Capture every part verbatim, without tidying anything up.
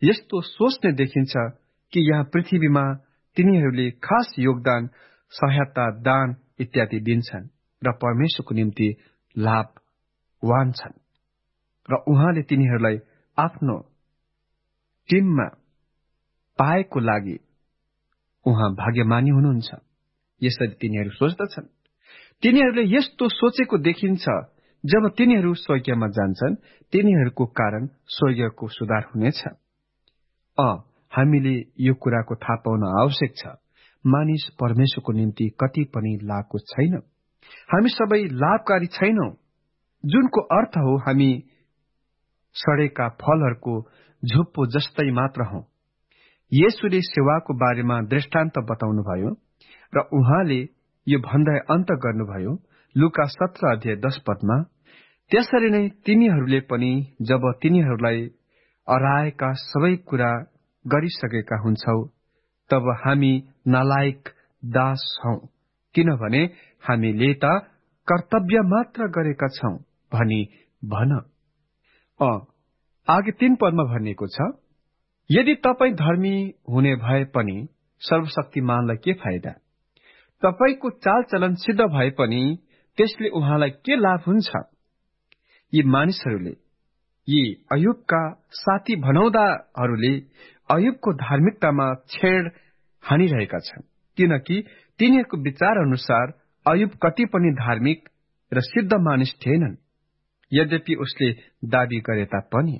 यस्तो सोच्ने देखिन्छ कि यहाँ पृथ्वीमा तिनीहरूले खास योगदान, सहायता, दान इत्यादि दिन्छन् र परमेश्वरको निम्ति लाभवान छन् र उहाँले तिनीहरूलाई आफ्नो टिममा पाएको लागि उहाँ भाग्यमानी हुनुहुन्छ। यसरी तिनीहरू सोच्दछन्। तिनीहरूले यस्तो सोचेको देखिन्छ, जब तिनीहरू स्वर्गमा जान्छन् तिनीहरूको कारण स्वर्गको सुधार हुनेछ। अ हामीले यो कुराको थाहा पाउन आवश्यक छ, मानिस परमेश्वरको निम्ति कति पनि लाभको छैन। हामी सबै लाभकारी छैनौं, जुनको अर्थ हो हामी सडेका फलहरूको झुप्पो जस्तै मात्र हौं। येशूले सेवाको बारेमा दृष्टान्त बताउनुभयो र उहाँले यो भन्दै अन्त गर्नुभयो लुका सत्र अध्याय दश पदमा, त्यसरी नै तिमीहरूले पनि जब तिनीहरूलाई अराएका सबै कुरा गरिसकेका हुन्छौ, तब हामी नालायक दास हौं, किनभने हामीले त कर्तव्य मात्र गरेका छौं भनी भन। अ आगे तीन पदमा भनिएको छ, यदि तपाई धर्मी हुने भए पनि सर्वशक्तिमानलाई के फाइदा? तपाईको चालचलन सिद्ध भए पनि त्यसले उहाँलाई के लाभ हुन्छ? यी मानिसहरूले, यी अयुबका साथी भनाउँदाहरूले अयुबको धार्मिकतामा छेड हानिरहेका छन्, किनकि तिनीहरूको विचार अनुसार अयुब कति पनि धार्मिक र सिद्ध मानिस थिएनन्, यद्यपि उसले दावी गरे तापनि।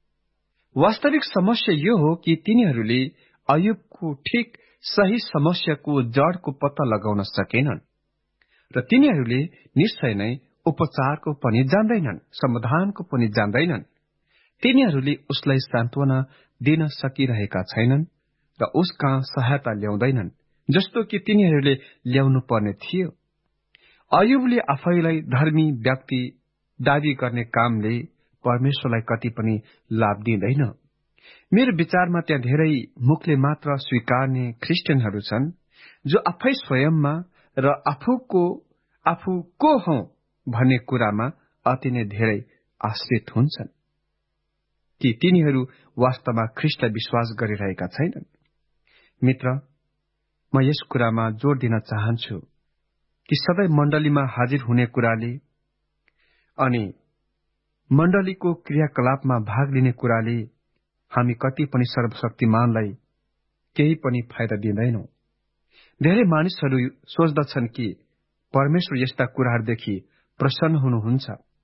वास्तविक समस्या यो हो कि तिनीहरूले अयुबको ठिक सही समस्याको जडको पत्ता लगाउन सकेनन् र तिनीहरूले निश्चय नै उपचारको पनि जान्दैनन्, समाधानको पनि जान्दैनन्। तिनीहरूले उसलाई सान्त्वना दिन सकिरहेका छैनन् र उसका सहायता ल्याउँदैनन्, जस्तो कि तिनीहरूले ल्याउनु पर्ने थियो। अयुबले आफैलाई धर्मी व्यक्ति दावी गर्ने कामले परमेश्वरलाई कति पनि लाभ दिँदैन। मेरो विचारमा त्यहाँ धेरै मुखले मात्र स्वीकार्ने क्रिस्चियनहरू छन्, जो आफै स्वयंमा र आफूको आफू को हौ भन्ने कुरामा अति नै धेरै आश्रित हुन्छन्। कि तिनीहरू वास्तवमा ख्रिस्टलाई विश्वास गरिरहेका छैनन्? मित्र, म यस कुरामा जोड़ दिन चाहन्छु कि सधैँ मण्डलीमा हाजिर हुने कुराले अनि मण्डलीको क्रियाकलापमा भाग लिने कुराले हामी कति पनि सर्वशक्तिमानलाई केही पनि फाइदा दिँदैनौं। धेरै मानिसहरू सोच्दछन् कि परमेश्वर यस्ता कुराहरूदेखि प्रसन्न हुनुहुन्छ।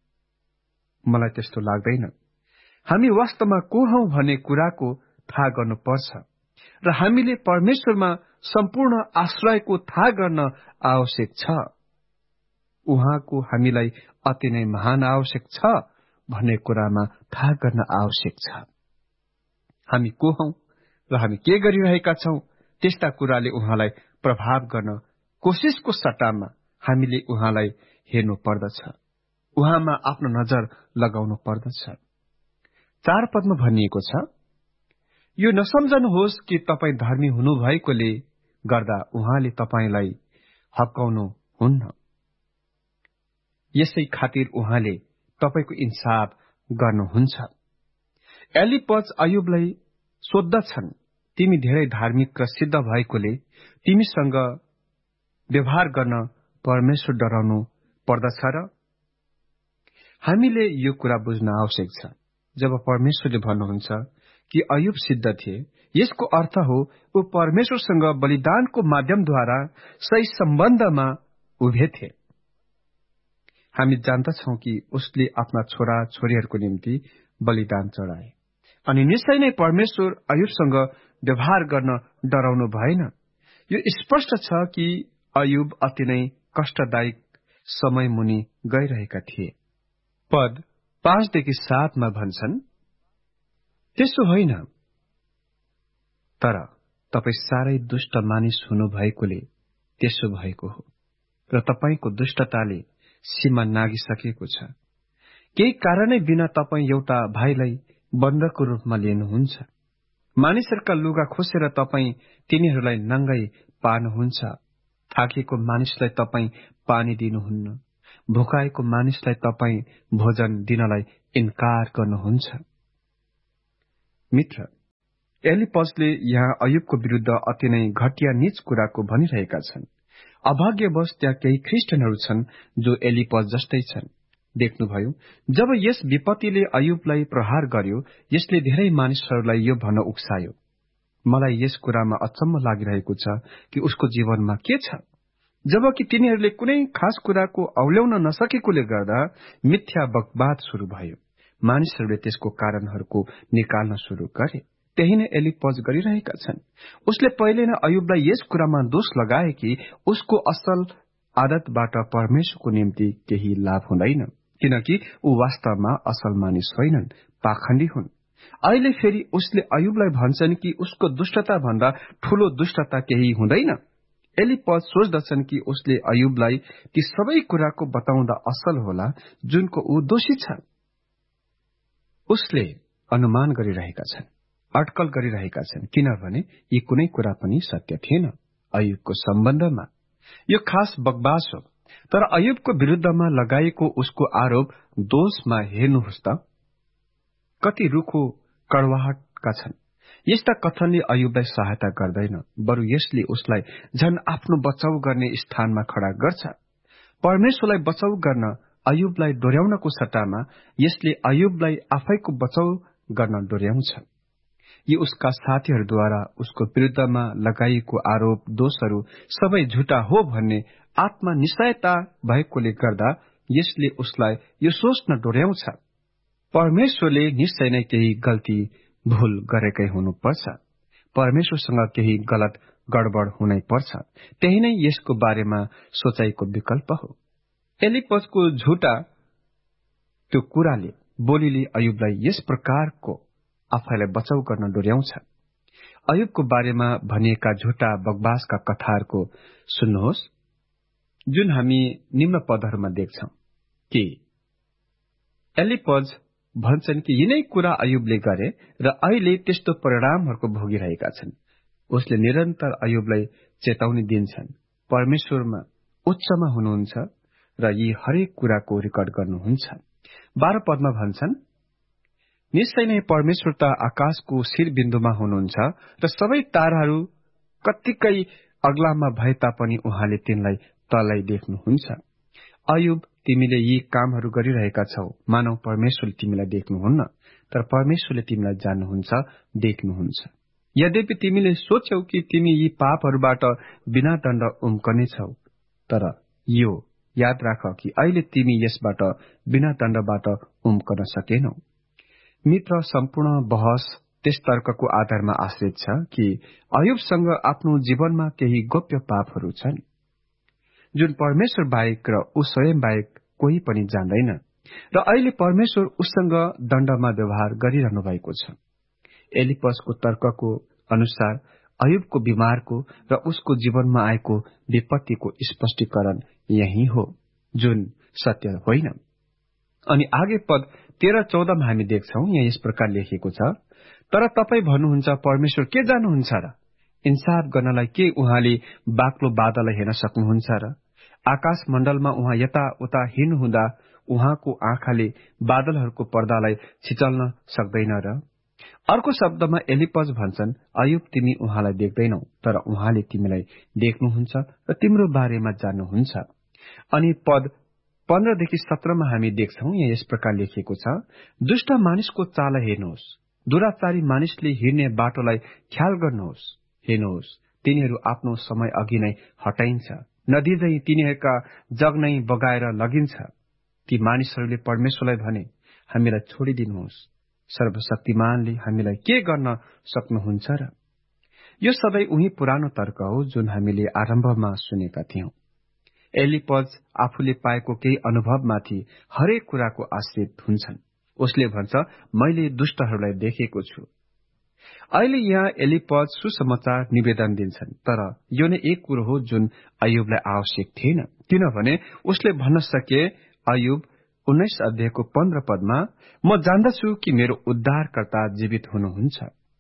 मलाई त्यस्तो लाग्दैन। हामी वास्तवमा को हौं भन्ने कुराको थाहा गर्नुपर्छ र हामीले परमेश्वरमा सम्पूर्ण आश्रयको थाहा गर्न आवश्यक छ। उहाँको हामीलाई अति नै महान आवश्यक छ भन्ने कुरामा थाहा गर्न आवश्यक छ। हामी को हौं र हामी के गरिरहेका छौं, त्यस्ता कुराले उहाँलाई प्रभाव गर्न कोशिशको सट्टामा हामीले उहाँलाई हेर्नु पर्दछ, उहाँमा आफ्नो नजर लगाउनु पर्दछ। चार पदमा भनिएको छ, यो नसम्झनुहोस् कि तपाई धर्मी हुनुभएकोले गर्दा उहाँले तपाईलाई हप्काउनु हुन्न। यसै खातिर उहाँले तपाईको इन्साफ गर्नुहुन्छ। एलिपज अयुबलाई सोध्दछन्, तिमी धेरै धार्मिक र सिद्ध भएकोले तिमीसँग व्यवहार गर्न परमेश्वर डराउनु पर्दछ र? हामीले यो कुरा बुझ्न आवश्यक छ। जब परमेश्वरले भन्नुहुन्छ कि अयुब सिद्ध थिए, यसको अर्थ हो ऊ परमेश्वरसँग बलिदानको माध्यमद्वारा सही सम्बन्धमा उभिए। हामी जान्दछौं कि उसले आफ्ना छोरा छोरीहरूको निम्ति बलिदान चढाए, अनि निश्चय नै परमेश्वर अयुबसँग व्यवहार गर्न डराउनु भएन। यो स्पष्ट छ कि अयुब अति नै कष्टदायक समय मुनि गइरहेका थिए। पद पाँचदेखि सातमा भन्छन्, त्यसो होइन, तर तपाई साह्रै दुष्ट मानिस हुनुभएकोले त्यसो भएको हो र तपाईको दुष्टताले सीमा नागिसकेको छ। केही कारणै बिना तपाई एउटा भाइलाई बन्धको रूपमा लिनुहुन्छ। मानिसहरूका लुगा खोसेर तपाई तिनीहरूलाई नङ्गै पार्नुहुन्छ। थाकेको मानिसलाई तपाई पानी दिनुहुन्न। भुकाएको मानिसलाई तपाई भोजन दिनलाई इन्कार गर्नुहुन्छ। मित्र, एलिपजले यहाँ अयुबको विरुद्ध अति नै घटिया नीच कुराको भनिरहेका छन्। अभाग्यवश त्यहाँ केही ख्रिस्टियनहरू छन् जो एलिपज जस्तै छन्। देख्नुभयो, जब यस विपत्तिले अयुबलाई प्रहार गर्यो, यसले धेरै मानिसहरूलाई यो भन्न उक्सायो, मलाई यस कुरामा अचम्म लागिरहेको छ कि उसको जीवनमा के छ, जबकि तिनीहरूले कुनै खास कुराको औल्याउन नसकेकोले गर्दा मिथ्या बकवाद शुरू भयो। मानिसहरूले त्यसको कारणहरूको निकाल्न शुरू गरे। त्यही नै एलिपज गरिरहेका छन्। उसले पहिले नै अयुबलाई यस कुरामा दोष लगाए कि उसको असल आदतबाट परमेश्वरको निम्ति केही लाभ हुँदैन, किनकि ऊ वास्तवमा असल मानिस होइनन्, पाखण्डी हुन्। अहिले फेरि उसले अयुबलाई भन्छन् कि उसको दुष्टता भन्दा ठूलो दुष्टता केही हुँदैन। एलिपज सोच्दछन् कि उसले अयुबलाई ती सबै कुराको बताउँदा असल होला जुनको ऊ दोषी छ। उसले अनुमान गरिरहेका छन्, अटकल गरिरहेका छन्, किनभने यी कुनै कुरा पनि सत्य थिएन अयुबको सम्बन्धमा। यो खास बकवास हो। तर अयुबको विरुद्धमा लगाइएको उसको आरोप दोषमा हेर्नुहोस् त, कति रुखो कड़वाहटका छन्। यस्ता कथनले अयुबलाई सहायता गर्दैन, बरु यसले उसलाई झन आफ्नो बचाउ गर्ने स्थानमा खड़ा गर्छ। परमेश्वरलाई बचाउ गर्न अयुबलाई डोर्याउनको सट्टामा यसले अयुबलाई आफैको बचाउ गर्न डोर्याउँछ। यी उसका साथीहरूद्वारा उसको विरुद्धमा लगाइएको आरोप दोषहरू सबै झुटा हो भन्ने आत्मनिश्चयता भएकोले गर्दा यसले उसलाई यो सोच्न डोर्याउँछ, परमेश्वरले निश्चय नै केही गल्ती भूल गरेकै हुनुपर्छ, परमेश्वरसँग केही गलत गडबड हुनै पर्छ। त्यही नै यसको बारेमा सोचाइको विकल्प हो। एलिपजको झुटा त्यो कुराले बोलीले अयुबलाई यस प्रकारको आफैलाई बचाउ गर्न डोर्याउँछ। अयुबको बारेमा भनिएका झुटा बकवासका कथाहरूको सुन्नुहोस्, जुन हामी निम्न पदहरूमा देख्छौं कि एलिपज भन्छन् कि यिनै कुरा अयुबले गरे र अहिले त्यस्तो परिणामहरूको भोगिरहेका छन्। उसले निरन्तर अयुबलाई चेतावनी दिन्छन्, परमेश्वरमा उच्चमा हुनुहुन्छ र यी हरेक कुराको रेकर्ड गर्नुहुन्छ। बाह्र पदमा भन्छन्, निश्चय नै परमेश्वर त आकाशको शिरबिन्दुमा हुनुहुन्छ र सबै ताराहरू कत्तिकै अग्लामा भए तापनि उहाँले तिनलाई तलै देख्नुहुन्छ। अयुब, तिमीले यी कामहरू गरिरहेका छौ, मानव परमेश्वरले तिमीलाई देख्नुहुन्न, तर परमेश्वरले तिमीलाई जान्नुहुन्छ, देख्नुहुन्छ। यद्यपि तिमीले सोच्यौ कि तिमी यी पापहरूबाट बिना दण्ड उम्कनेछौ, तर यो याद राख कि अहिले तिमी यसबाट बिना दण्डबाट उम्कन सकेनौ। मित्र, सम्पूर्ण बहस त्यस तर्कको आधारमा आश्रित छ कि अयुबसँग आफ्नो जीवनमा केही गोप्य पापहरू छन् जुन परमेश्वर बाहेक र ऊ स्वयं बाहेक कोही पनि जान्दैन, र अहिले परमेश्वर उससँग दण्डमा व्यवहार गरिरहनु भएको छ। एलिपजको तर्कको अनुसार अयुबको बिमारको र उसको जीवनमा आएको विपत्तिको स्पष्टीकरण यही हो, जुन सत्य होइन। अनि आगे पद तेह्र चौधमा हामी देख्छौं, यहाँ यस प्रकार लेखिएको छ, तर तपाई भन्नुहुन्छ परमेश्वर के जान्नुहुन्छ र? इन्साफ गर्नलाई के उहाँले बाक्लो बादललाई हेर्न सक्नुहुन्छ र? आकाश मण्डलमा उहाँ यता उता हिँड्नुहुँदा उहाँको आँखाले बादलहरूको पर्दालाई छिचल्न सक्दैन र? अर्को शब्दमा एलिपज भन्छन्, अयुब, तिमी उहाँलाई देख्दैनौ, तर उहाँले तिमीलाई देख्नुहुन्छ र तिम्रो बारेमा जान्नुहुन्छ। अनि पद पन्ध्रदेखि सत्रमा हामी देख्छौं, यहाँ यस प्रकार लेखिएको छ, दुष्ट मानिसको चाल हेर्नुहोस्, दुराचारी मानिसले हिँड्ने बाटोलाई ख्याल गर्नुहोस्। हेर्नुहोस्, तिनीहरू आफ्नो समय अघि नै हटाइन्छ, नदी झैं तिनीहरूका जग नै बगाएर लगिन्छ। ती मानिसहरूले परमेश्वरलाई भने, हामीलाई छोडिदिनुहोस्, सर्वशक्तिमानले हामीलाई के गर्न सक्नुहुन्छ र? यो सबै उही पुरानो तर्क हो जुन हामीले आरम्भमा सुनेका थियौं। एलिपज आफूले पाएको केही अनुभवमाथि हरेक कुराको आश्रित हुन्छन्। उसले भन्छ, मैले दुष्टहरूलाई देखेको छु। अहिले यहाँ एलिपज सुसमाचार निवेदन दिन्छन्, तर यो नै एक कुरो हो जुन अयुबलाई आवश्यक थिएन, किनभने उसले भन्न सके, अयुब उन्नाइस अध्यायको पन्ध्र पदमा, म जान्दछु कि मेरो उद्धारकर्ता जीवित हुनुहुन्छ।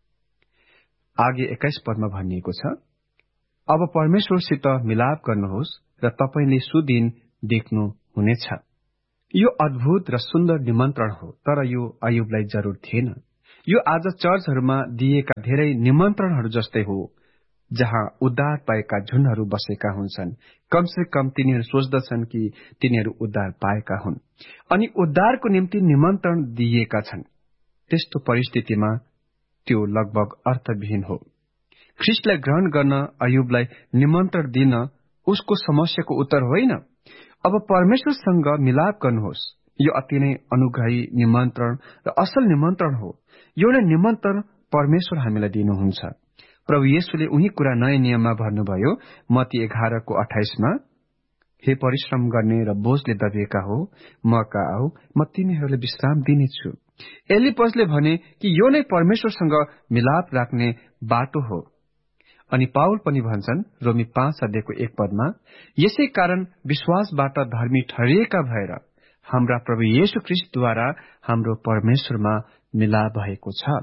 आगे एक्काइस पदमा भनिएको छ, अब परमेश्वरसित मिलाप गर्नुहोस् र तपाईले सुदिन देख्नुहुनेछ। यो अद्भुत र सुन्दर निमन्त्रण हो, तर यो अयुबलाई जरूर थिएन। यो आज चर्चहरूमा दिएका धेरै निमन्त्रणहरू जस्तै हो, जहाँ उद्धार पाएका झुन्डहरू बसेका हुन्छन्। कमसे कम तिनीहरू सोच्दछन् कि तिनीहरू उद्धार पाएका हुन् अनि उद्धारको निम्ति निमन्त्रण दिइएका छन्। त्यस्तो परिस्थितिमा त्यो लगभग अर्थविहीन हो। ख्रिस्टलाई ग्रहण गर्न अयुबलाई निमन्त्रण दिन उसको समस्याको उत्तर होइन। अब परमेश्वरसँग मिलाप गर्नुहोस्। यो अति नै अनुग्रही निमन्त्रण र असल निमन्त्रण हो। यो नै निमन्त्रण परमेश्वर हामीलाई दिनुहुन्छ। प्रभु येशूले उही कुरा नयाँ नियममा भन्नुभयो, मत्ती एघारको अठाइसमा, हे परिश्रम गर्ने र बोझले दबिएका हो, म कहाँ आऊ, म तिमीहरूलाई विश्राम दिनेछु। एलिपजले भने कि यो नै परमेश्वरसँग मिलाप राख्ने बाटो हो। अनि पाउल पनि भन्छन् रोमी पाँच अध्यायको एक पदमा, यसै कारण विश्वासबाट धर्मी ठहरिएका भएर हाम्रा प्रभु येशू ख्रिस्टद्वारा हाम्रो परमेश्वरमा मिलाप भएको छ।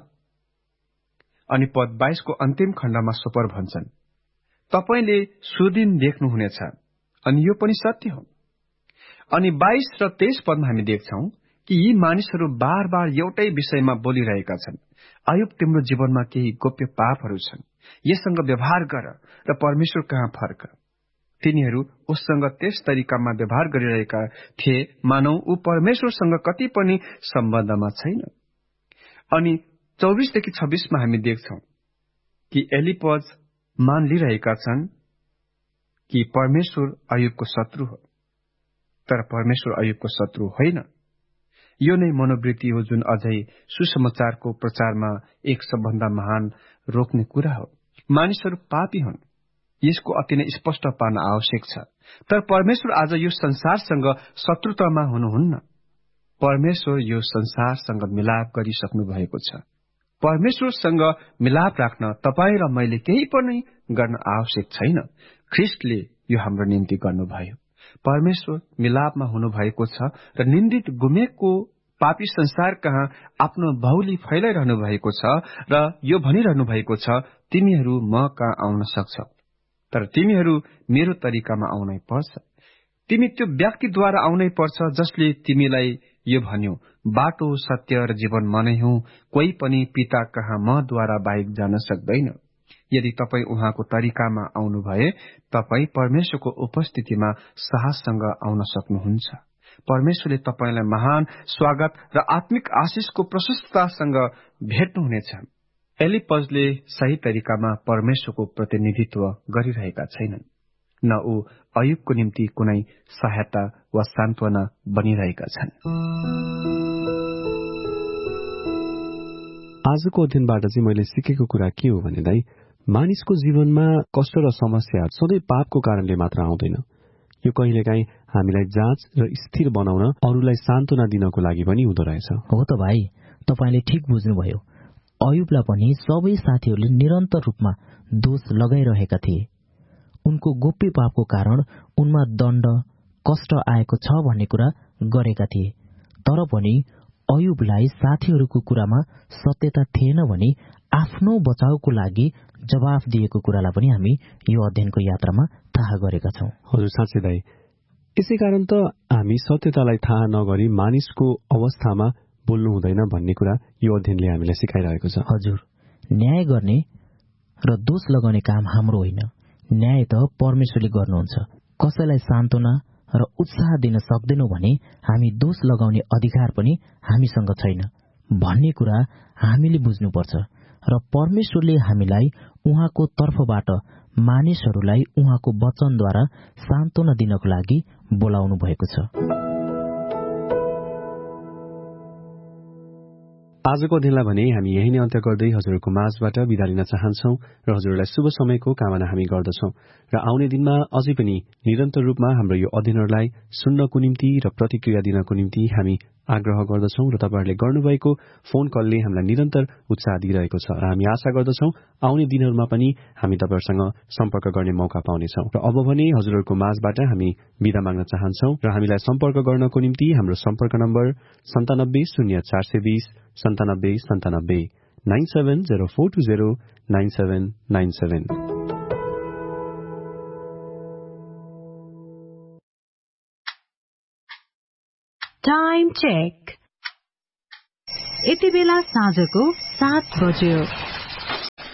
अनि पद बाइसको अन्तिम खण्डमा सोपर भन्छन्, तपाईले सुदिन देख्नुहुनेछ, अनि यो पनि सत्य हो। अनि बाइस र तेइस पदमा हामी देख्छौं कि यी मानिसहरू बार बार एउटै विषयमा बोलिरहेका छन्। अयुब, तिम्रो जीवनमा केही गोप्य पापहरू छन्, यससँग व्यवहार गर र परमेश्वर कहाँ फर्क। तिनीहरू उससँग त्यस तरिकामा व्यवहार गरिरहेका थिए मानौ ऊ परमेश्वरसँग कति पनि सम्बन्धमा छैन। अनि चौबिसदेखि छब्बीसमा हामी देख्छौं कि एलिपज मान लिइरहेका छन् कि परमेश्वर अयुबको शत्रु हो, तर परमेश्वर अयुबको शत्रु होइन। यो नै मनोवृत्ति हो जुन अझै सुसमाचारको प्रचारमा एक सबभन्दा महान रोक्ने कुरा हो। मानिसहरू पापी हुन्, यसको अति नै स्पष्ट पार्न आवश्यक छ। तर परमेश्वर आज यो संसारसँग शत्रुतामा हुनुहुन्न। परमेश्वर यो संसारसँग मिलाप गरिसक्नु भएको छ। परमेश्वरसँग मिलाप राख्न तपाईँ र मैले केही पनि गर्न आवश्यक छैन। ख्रिस्टले यो हाम्रो निम्ति गर्नुभयो। परमेश्वर मिलापमा हुनुभएको छ र निन्दित गुमेको पापी संसार कहाँ आफ्नो भौली फैलाइरहनु भएको छ र यो भनिरहनु भएको छ, तिमीहरू म कहाँ आउन सक्छौ, तर तिमीहरू मेरो तरिकामा आउनै पर्छ। तिमी त्यो व्यक्तिद्वारा आउनै पर्छ जसले तिमीलाई यो भन्यो, बाटो सत्य र जीवन म नै हुँ, कोही पनि पिता कहाँ मद्वारा बाहेक जान सक्दैन। यदि तपाईँ उहाँको तरिकामा आउनु भए तपाईँ परमेश्वरको उपस्थितिमा साहससँग आउन सक्नुहुन्छ। परमेश्वरले तपाईलाई महान स्वागत र आत्मिक आशिषको प्रशस्ततासँग भेट्नुहुनेछ। एलिपजले सही तरिकामा परमेश्वरको प्रतिनिधित्व गरिरहेका छैनन्, न ऊ अयुबको निम्ति कुनै सहायता वा सान्त्वना बनिरहेका छन्। आजको अध्ययनबाट चाहिँ मैले सिकेको कुरा के हो भने दाइ, मानिसको जीवनमा कष्ट र समस्या सधैँ पापको कारणले मात्र आउँदैन। यो कहिलेकाहीँ हामीलाई जाँच र स्थिर बनाउन, अरूलाई सान्त्वना दिनको लागि पनि हुँदो रहेछ। हो त भाइ, तपाईले ठिक बुझ्नुभयो। अयुबलाई पनि सबै साथीहरूले निरन्तर रूपमा दोष लगाइरहेका थिए। उनको गोप्य पापको कारण उनमा दण्ड, कष्ट आएको छ भन्ने कुरा गरेका थिए। तर पनि अयुबलाई साथीहरूको कुरामा सत्यता थिएन भने आफ्नो बचाउको लागि जवाफ दिएको कुरालाई पनि हामी यो अध्ययनको यात्रामा थाहा गरेका छौं। हजुर, साँच्चै दाइ, यसै कारण त हामी सत्यतालाई थाहा नगरी मानिसको अवस्थामा बोल्नु हुँदैन भन्ने कुरा यो अध्ययनले हामीलाई सिकाइरहेको छ। हजुर, न्याय गर्ने र दोष लगाउने काम हाम्रो होइन, न्याय त परमेश्वरले गर्नुहुन्छ। कसैलाई सान्त्वना र उत्साह दिन सक्दैनौं भने हामी दोष लगाउने अधिकार पनि हामीसँग छैन भन्ने कुरा हामीले बुझ्नुपर्छ। र परमेश्वरले हामीलाई उहाँको तर्फबाट मानिसहरूलाई उहाँको वचनद्वारा सान्त्वना दिनको लागि बोलाउनु भएको छ। आजको अध्ययनलाई भने हामी यही नै अन्त्य गर्दै हजुरहरूको माझबाट बिदा लिन चाहन्छौं र हजुरहरूलाई शुभ समयको कामना हामी गर्दछौं। र आउने दिनमा अझै पनि निरन्तर रूपमा हाम्रो यो अध्ययनहरूलाई सुन्नको निम्ति र प्रतिक्रिया दिनको निम्ति हामी आग्रह गर्दछौं र तपाईहरूले गर्नुभएको फोन कलले हामीलाई निरन्तर उत्साह दिइरहेको छ र हामी आशा गर्दछौं आउने दिनहरूमा पनि हामी तपाईहरुसँग सम्पर्क गर्ने मौका पाउनेछौं। र अब भने हजुरहरूको माझबाट हामी बिदा माग्न चाहन्छौं र हामीलाई सम्पर्क गर्नको निम्ति हाम्रो सम्पर्क नम्बर सन्तानब्बे शून्य चार सय बीस सन्तानब्बे सन्तानब्बे nine seven zero four two zero nine seven nine seven. Time check. यति बेला साँझको सात बज्यो।